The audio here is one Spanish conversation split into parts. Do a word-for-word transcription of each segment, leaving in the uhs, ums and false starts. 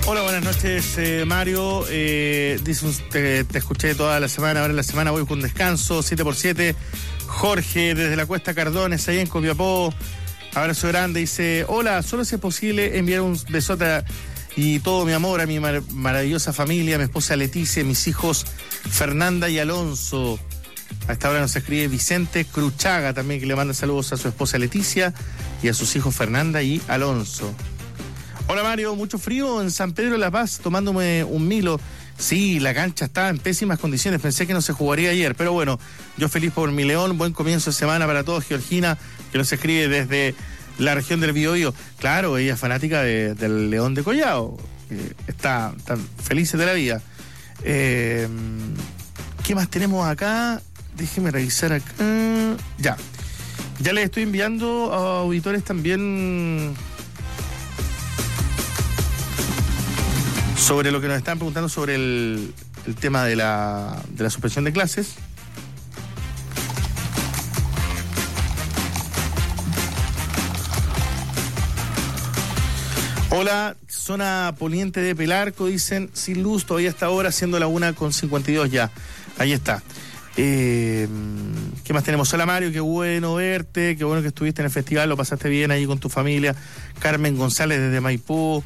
Hola, buenas noches, eh, Mario. Eh, dice, te, te escuché toda la semana, ahora en la semana voy con descanso, siete por siete. Jorge, desde la Cuesta Cardones, ahí en Copiapó. Abrazo grande, dice, hola, solo si es posible enviar un besote y todo mi amor a mi mar- maravillosa familia, mi esposa Leticia, mis hijos Fernanda y Alonso. A esta hora nos escribe Vicente Cruchaga también, que le manda saludos a su esposa Leticia y a sus hijos Fernanda y Alonso. Hola Mario, mucho frío en San Pedro de la Paz, tomándome un Milo. Sí, la cancha está en pésimas condiciones, pensé que no se jugaría ayer, pero bueno, yo feliz por mi León, buen comienzo de semana para todos. Georgina, que nos escribe desde la región del Biobío. Claro, ella es fanática de, del León de Collao, eh, está, está feliz de la vida. Eh, ¿Qué más tenemos acá? Déjeme revisar acá. Ya, ya les estoy enviando a auditores también sobre lo que nos están preguntando sobre el, el tema de la, de la suspensión de clases. Hola, zona poniente de Pelarco, dicen, sin luz todavía hasta ahora, siendo la una con cincuenta y dos ya. Ahí está. Eh, ¿Qué más tenemos? Hola Mario, qué bueno verte, qué bueno que estuviste en el festival, lo pasaste bien ahí con tu familia. Carmen González desde Maipú.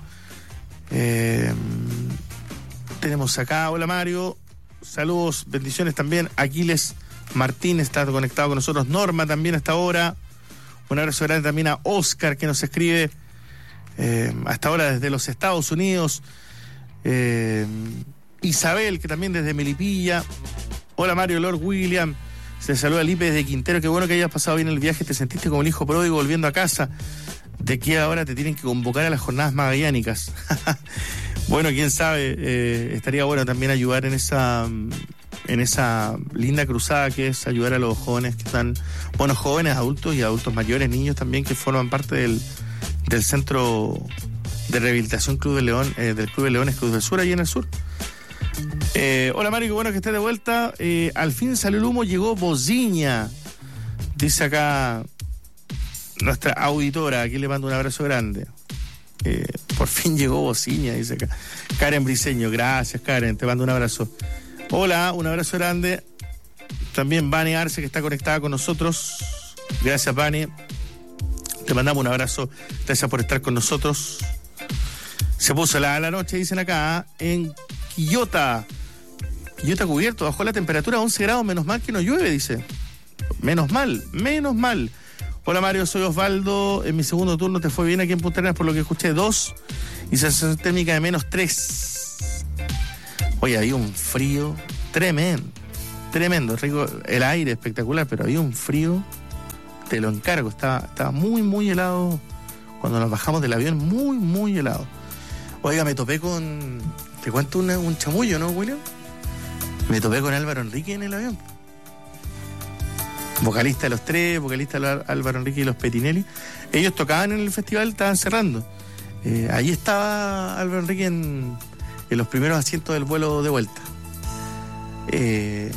Eh, tenemos acá, hola Mario, saludos, bendiciones también. Aquiles Martín está conectado con nosotros. Norma también hasta ahora. Un abrazo grande también a Oscar, que nos escribe eh, hasta ahora desde los Estados Unidos. eh, Isabel, que también desde Melipilla. Hola Mario, Lord William, se saluda Lipe desde Quintero. Qué bueno que hayas pasado bien el viaje, te sentiste como el hijo pródigo volviendo a casa. De aquí ahora te tienen que convocar a las jornadas magallánicas. Bueno, quién sabe, eh, estaría bueno también ayudar en esa en esa linda cruzada que es ayudar a los jóvenes que están, bueno, jóvenes, adultos y adultos mayores, niños también, que forman parte del, del centro de rehabilitación Club de León, eh, del Club de Leones Cruz del Sur, allí en el sur. Eh, hola Mario, qué bueno que estés de vuelta. Eh, al fin salió el humo, llegó Bociña, dice acá nuestra auditora, aquí le mando un abrazo grande. Eh, por fin llegó Bociña, dice acá Karen Briceño. Gracias Karen, te mando un abrazo. Hola, un abrazo grande. También Vane Arce, que está conectada con nosotros. Gracias Vane, te mandamos un abrazo. Gracias por estar con nosotros. Se puso la, la noche, dicen acá, en Quillota. Quillota cubierto, bajó la temperatura a once grados, menos mal que no llueve, dice. Menos mal, menos mal. Hola Mario, soy Osvaldo. En mi segundo turno te fue bien aquí en Punta Arenas, por lo que escuché, dos. Y sensación térmica de menos tres. Oye, había un frío tremendo. Tremendo, rico, el aire espectacular, pero había un frío, te lo encargo. Estaba, estaba muy, muy helado. Cuando nos bajamos del avión, muy, muy helado. Oiga, me topé con... Te cuento una, un chamullo, ¿no, William? Me topé con Álvaro Enrique en el avión. Vocalista de Los Tres, vocalista de Álvaro Enrique y los Petinelli. Ellos tocaban en el festival, estaban cerrando. Eh, allí estaba Álvaro Enrique en, en los primeros asientos del vuelo de vuelta. Eh,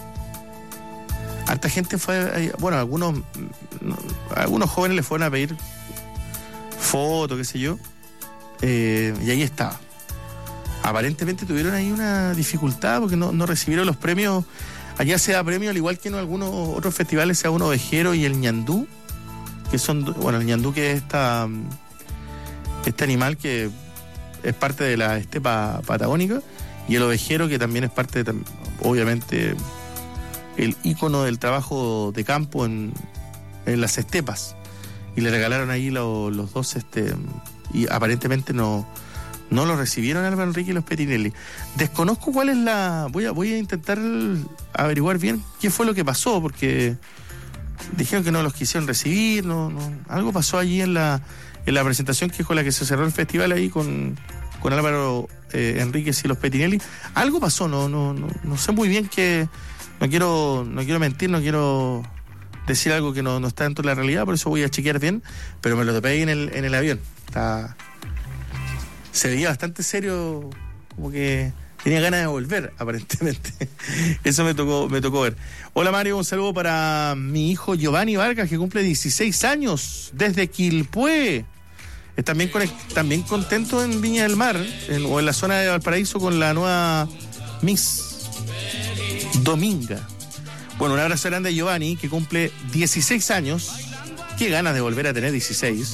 harta gente fue... Bueno, algunos, algunos jóvenes le fueron a pedir fotos, qué sé yo. Eh, y ahí estaba. Aparentemente tuvieron ahí una dificultad porque no, no recibieron los premios. Allá se da premio, al igual que en algunos otros festivales, sea un ovejero y el ñandú, que son, bueno, el ñandú, que es esta, este animal que es parte de la estepa patagónica, y el ovejero, que también es parte de, obviamente, el ícono del trabajo de campo en, en las estepas. Y le regalaron ahí lo, los dos, este, y aparentemente no... No lo recibieron Álvaro Enrique y los Petinelli. Desconozco cuál es la... Voy a, voy a intentar averiguar bien qué fue lo que pasó, porque dijeron que no los quisieron recibir, no, no, algo pasó allí en la, en la presentación que es con la que se cerró el festival ahí con, con Álvaro eh, Enríquez y los Petinelli. Algo pasó, no, no, no, no sé muy bien qué. No quiero, no quiero mentir, no quiero decir algo que no, no está dentro de la realidad, por eso voy a chequear bien, pero me lo topé ahí en el, en el avión. Está... Se veía bastante serio, como que tenía ganas de volver, aparentemente. Eso me tocó, me tocó ver. Hola Mario, un saludo para mi hijo Giovanni Vargas, que cumple dieciséis años, desde Quilpué. están bien, conect- están bien contentos en Viña del Mar en, o en la zona de Valparaíso con la nueva Miss Dominga. Bueno, un abrazo grande a Giovanni, que cumple dieciséis años. Qué ganas de volver a tener dieciséis.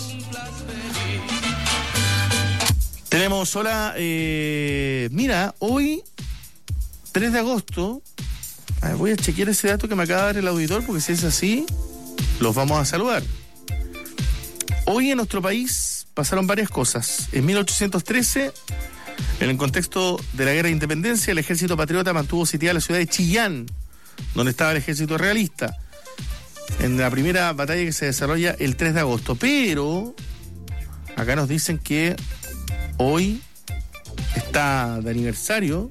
Tenemos, hola, eh, mira, hoy, tres de agosto, a ver, voy a chequear ese dato que me acaba de dar el auditor, porque si es así, los vamos a saludar. Hoy en nuestro país pasaron varias cosas. En mil ochocientos trece, en el contexto de la Guerra de Independencia, el ejército patriota mantuvo sitiada la ciudad de Chillán, donde estaba el ejército realista, en la primera batalla que se desarrolla el tres de agosto. Pero acá nos dicen que hoy está de aniversario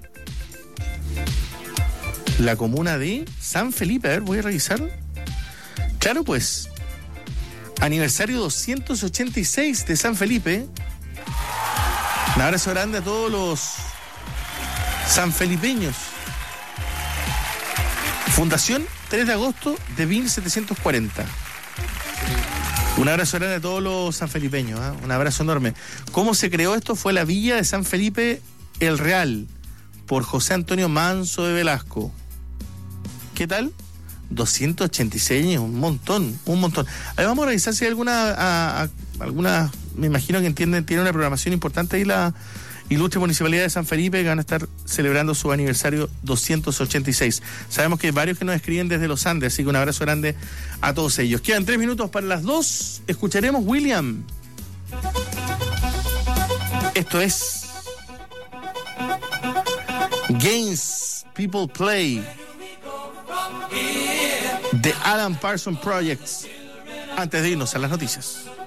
la comuna de San Felipe. A ver, voy a revisar. Claro, pues, aniversario doscientos ochenta y seis de San Felipe. Un abrazo grande a todos los sanfelipeños. Fundación tres de agosto de mil setecientos cuarenta. Un abrazo grande a todos los sanfelipeños, ¿eh? Un abrazo enorme. ¿Cómo se creó esto? Fue la villa de San Felipe el Real, por José Antonio Manso de Velasco. ¿Qué tal? doscientos ochenta y seis años, un montón, un montón. Ahí vamos a revisar si hay alguna, a, a, alguna, me imagino que entienden, tiene una programación importante ahí la ilustre Municipalidad de San Felipe, que van a estar celebrando su aniversario doscientos ochenta y seis. Sabemos que hay varios que nos escriben desde los Andes, así que un abrazo grande a todos ellos. Quedan tres minutos para las dos. Escucharemos William. Esto es Games People Play, The Alan Parsons Project, antes de irnos a las noticias.